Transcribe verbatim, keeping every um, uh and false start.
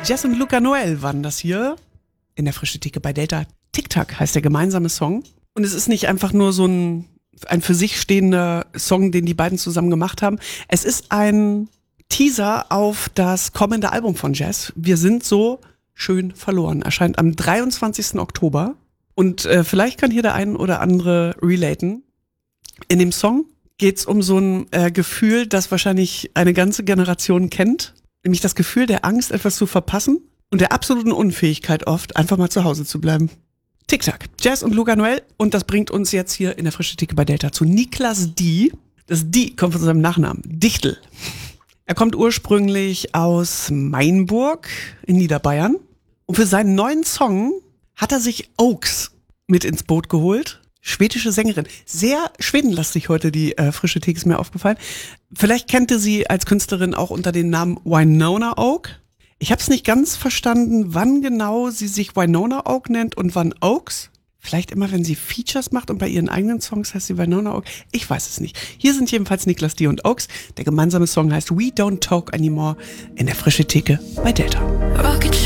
Jess und Luca Noel waren das hier in der Frische Theke bei Delta. Tic-Tac heißt der gemeinsame Song. Und es ist nicht einfach nur so ein, ein für sich stehender Song, den die beiden zusammen gemacht haben. Es ist ein Teaser auf das kommende Album von Jess. Wir sind so schön verloren. Erscheint am dreiundzwanzigsten Oktober. Und äh, vielleicht kann hier der ein oder andere relaten. In dem Song geht's um so ein äh, Gefühl, das wahrscheinlich eine ganze Generation kennt. Nämlich das Gefühl der Angst, etwas zu verpassen und der absoluten Unfähigkeit oft, einfach mal zu Hause zu bleiben. Tic-Tac, Jess und Luca Noel. Und das bringt uns jetzt hier in der Frische Theke bei Delta zu Niklas D. Das D kommt von seinem Nachnamen, Dichtel. Er kommt ursprünglich aus Mainburg in Niederbayern. Und für seinen neuen Song hat er sich Oaks mit ins Boot geholt. Schwedische Sängerin. Sehr schwedenlastig heute, die äh, Frische Theke ist mir aufgefallen. Vielleicht kennt ihr sie als Künstlerin auch unter dem Namen Winona Oak. Ich habe es nicht ganz verstanden, wann genau sie sich Winona Oak nennt und wann Oaks. Vielleicht immer, wenn sie Features macht und bei ihren eigenen Songs heißt sie Winona Oak. Ich weiß es nicht. Hier sind jedenfalls Niklas D. und Oaks. Der gemeinsame Song heißt We Don't Talk Anymore in der Frische Theke bei Delta. Rocket